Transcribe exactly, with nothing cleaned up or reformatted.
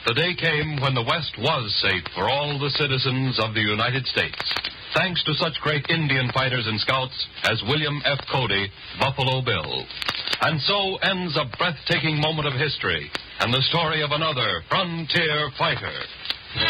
the day came when the West was safe for all the citizens of the United States, thanks to such great Indian fighters and scouts as William F. Cody, Buffalo Bill. And so ends a breathtaking moment of history and the story of another frontier fighter.